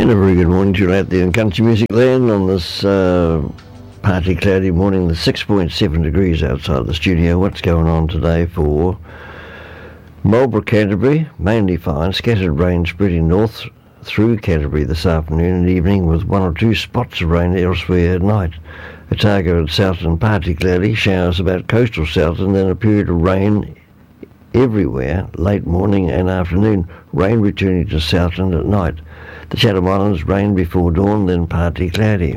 And a very good morning to you out there in country music land on this partly cloudy morning. The 6.7 degrees outside the studio. What's going on today for Marlborough, Canterbury? Mainly fine. Scattered rain spreading north through Canterbury this afternoon and evening, with one or two spots of rain elsewhere at night. Otago and Southern partly cloudy. Showers about coastal Southern, then a period of rain everywhere late morning and afternoon. Rain returning to Southern at night. The Chatham Islands, rain before dawn, then partly cloudy.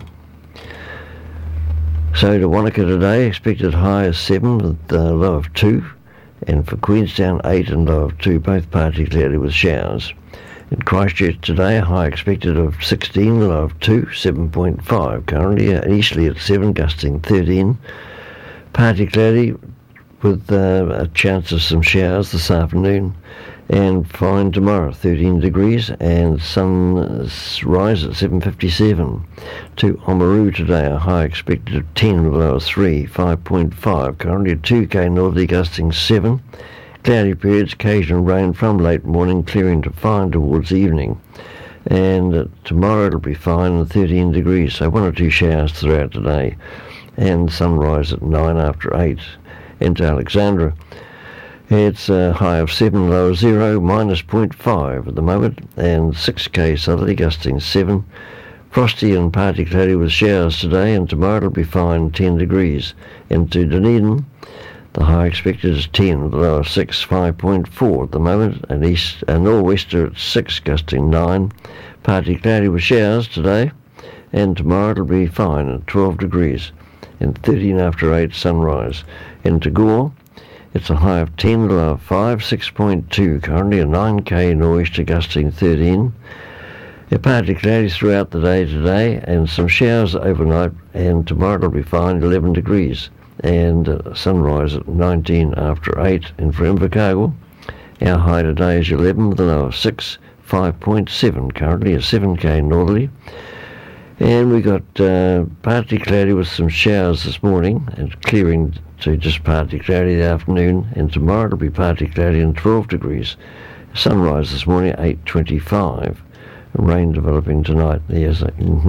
So to Wanaka today, expected high of 7 with a low of 2. And for Queenstown, 8 and low of 2, both partly cloudy with showers. In Christchurch today, a high expected of 16, low of 2, 7.5 currently. Easterly at 7, gusting 13. Partly cloudy with a chance of some showers this afternoon. And fine tomorrow, 13 degrees, and sunrise at 7:57. To Oamaru today, a high expected of 10, low of 3, 5.5. Currently at 2k northerly, gusting 7. Cloudy periods, occasional rain from late morning, clearing to fine towards evening. And tomorrow it'll be fine and 13 degrees, so 1 or 2 showers throughout today. And sunrise at 9 after 8. Into Alexandra. It's a high of 7, low of 0, minus 0.5 at the moment, and 6k southerly, gusting 7. Frosty and partly cloudy with showers today, and tomorrow it'll be fine, 10 degrees. Into Dunedin, the high expected is 10, the low of 6, 5.4 at the moment, and east and nor'wester at 6, gusting 9. Partly cloudy with showers today, and tomorrow it'll be fine at 12 degrees, and 13 after 8 sunrise. Into Gore, it's a high of 10, low of 5, 6.2, currently a 9k nor'easter, gusting 13. Partly cloudy throughout the day today, and some showers overnight, and tomorrow it'll be fine, 11 degrees, and sunrise at 19 after 8. And for Invercargill, our high today is 11, with a low of 6, 5.7, currently a 7k northerly. And we got partly cloudy with some showers this morning, and clearing to just partly cloudy the afternoon, and tomorrow it'll be partly cloudy and 12 degrees. Sunrise this morning at 8:25. Rain developing tonight. Yes,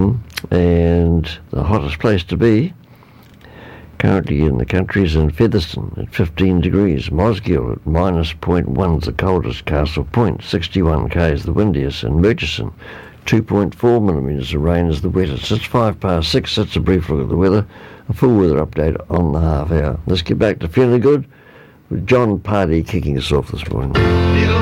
And the hottest place to be currently in the country is in Featherston at 15 degrees. Mosgiel at minus 0.1 is the coldest. Castle Point, 61k is the windiest. And Murchison, 2.4 millimetres of rain is the wettest. It's 6:05. That's a brief look at the weather. A full weather update on the half hour. Let's get back to feeling good with John Pardee kicking us off this morning.